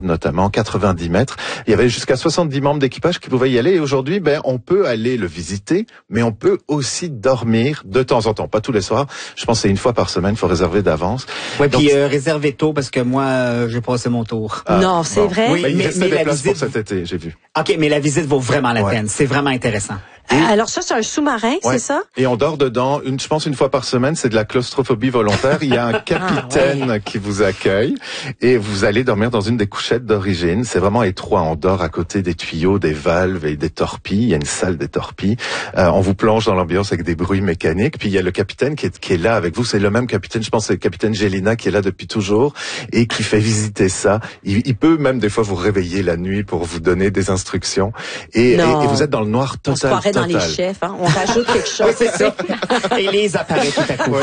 notamment 90 mètres. Il y avait jusqu'à 70 membres d'équipage qui pouvaient y aller. Et aujourd'hui, on peut aller le visiter, mais on peut aussi dormir de temps en temps. Pas tous les soirs. Je pense que c'est une fois par semaine. Il faut réserver d'avance. Ouais, puis réservez tôt parce que moi, j'ai passé mon tour. Non, c'est vrai. Oui, il restait des places pour cet été, j'ai vu. OK, mais la visite vaut vraiment la peine. C'est vraiment intéressant. Alors ça, c'est un sous-marin, c'est ça? Et on dort dedans, je pense une fois par semaine, c'est de la claustrophobie volontaire. Il y a un capitaine qui vous accueille et vous allez dormir dans une des couchettes d'origine. C'est vraiment étroit, on dort à côté des tuyaux, des valves et des torpilles. Il y a une salle des torpilles. On vous plonge dans l'ambiance avec des bruits mécaniques. Puis il y a le capitaine qui est là avec vous. C'est le même capitaine, je pense c'est le capitaine Gélina qui est là depuis toujours et qui fait visiter ça. Il peut même des fois vous réveiller la nuit pour vous donner des instructions. Et vous êtes dans le noir total. Dans les chefs, hein? On rajoute quelque chose. Oui, c'est ça. Et les apparaît tout à coup.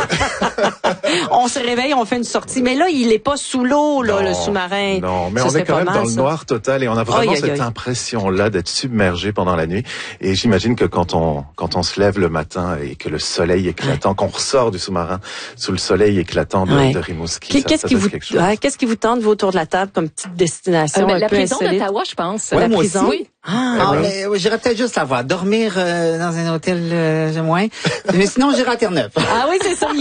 On se réveille, on fait une sortie. Mais là, il est pas sous l'eau, là, le sous-marin. Non, mais on est quand même dans le noir total et on a vraiment cette impression-là d'être submergé pendant la nuit. Et j'imagine que quand on se lève le matin et que le soleil éclatant, qu'on ressort du sous-marin sous le soleil éclatant de Rimouski, qu'est-ce qui vous tente, vous, autour de la table, comme petite destination la prison d'Ottawa, je pense. Ouais, la moi prison? aussi. Mais j'irais peut-être juste savoir. Dormir dans un hôtel, j'ai moins. Mais sinon, j'irai à Terre-Neuve. Ah oui, c'est ça.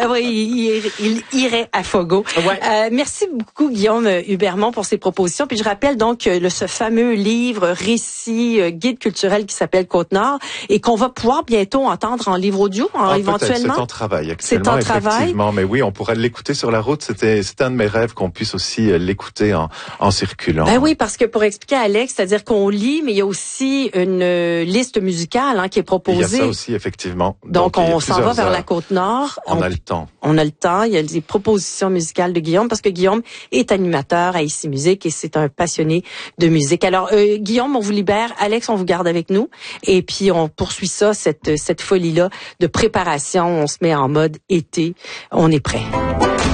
Il irait à Fogo. Ouais. Merci beaucoup, Guillaume Hubermont, pour ces propositions. Puis je rappelle donc ce fameux livre, récit, guide culturel qui s'appelle Côte-Nord et qu'on va pouvoir bientôt entendre en livre audio, éventuellement. C'est en travail actuellement, effectivement. Mais oui, on pourrait l'écouter sur la route. C'était un de mes rêves qu'on puisse aussi l'écouter en circulant. Ben oui, parce que pour expliquer à Alex, c'est-à-dire qu'on lit, mais il y a aussi une liste musicale qui est proposée. Il y a ça aussi, effectivement. Donc on s'en va vers la Côte-Nord. On a le temps. On a le temps. Il y a des propositions musicales de Guillaume, parce que Guillaume est animateur à Ici Musique et c'est un passionné de musique. Alors, Guillaume, on vous libère. Alex, on vous garde avec nous. Et puis, on poursuit ça, cette folie-là de préparation. On se met en mode été. On est prêt.